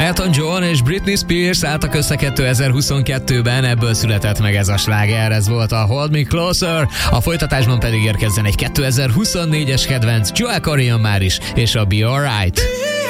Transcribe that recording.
Elton John és Britney Spears álltak össze 2022-ben, ebből született meg ez a sláger, ez volt a Hold Me Closer, a folytatásban pedig érkezzen egy 2024-es kedvenc, Joel Corey már is, és a Be Alright.